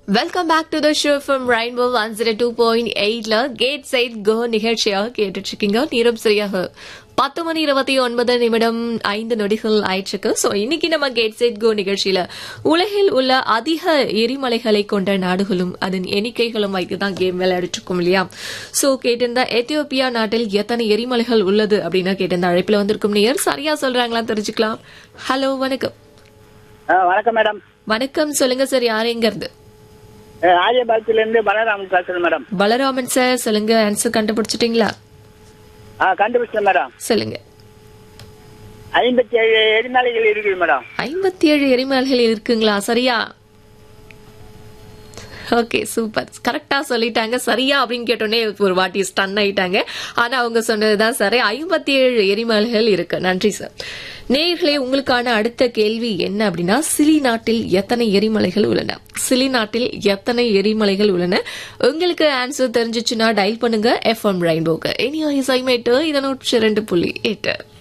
Welcome back to the show from rainbow 102.8ல gate side கோ நிகழ்ச்சியாக கேட்டுட்டு இருக்கீங்க. நேரம் சரியாக 10:29 ஆயிடுச்சு. சோ இன்னைக்கு நம்ம கேட் சைட் கோ நிகழ்ச்சியில உலகில் உள்ள அதிக எரிமலைகளை கொண்ட நாடுகளும் அதன் எண்ணிக்கைகளும் வைத்துதான் கேம் விளையாடிட்டு இருக்கோம் இல்லையா? சோ கேட்டிருந்த எத்தியோப்பியா நாட்டில் எத்தனை எரிமலைகள் உள்ளது அப்படின்னா கேட்டிருந்த அழைப்புல வந்திருக்கும் நேயர் சரியா சொல்றாங்களா தெரிஞ்சுக்கலாம். ஹலோ, வணக்கம். வணக்கம் மேடம். வணக்கம், சொல்லுங்க சார், யார் எங்க இருந்து? ஆரியபாளத்துல இருந்து பலராமன் பேசுறேன் மேடம். பலராமன் சார், சொல்லுங்க, ஆன்சர் கண்டுபிடிச்சிட்டீங்களா? கண்டுபிடிச்சேன் மேடம். சொல்லுங்க. 57 எரிமலைகள் இருக்குது மேடம். 57 எரிமலைகள் இருக்குங்களா? சரியா? ஓகே, சூப்பர், கரெக்டா சொல்லிட்டாங்க. சரியா அப்படின்னு கேட்டோன்னே ஒரு வாட்டி ஸ்டன் ஆயிட்டாங்க. ஆனா அவங்க சொன்னதுதான் சரி, 57 எரிமலைகள் இருக்கு. நன்றி சார். நேயர்களே, உங்களுக்கான அடுத்த கேள்வி என்ன அப்படின்னா, சிலி நாட்டில் எத்தனை எரிமலைகள் உள்ளன? சிலி நாட்டில் எத்தனை எரிமலைகள் உள்ளன? உங்களுக்கு ஆன்சர் தெரிஞ்சிச்சுன்னா டயல் பண்ணுங்க FM ரெயின்போக்கு. இனி இசைமேட்டு 102.8.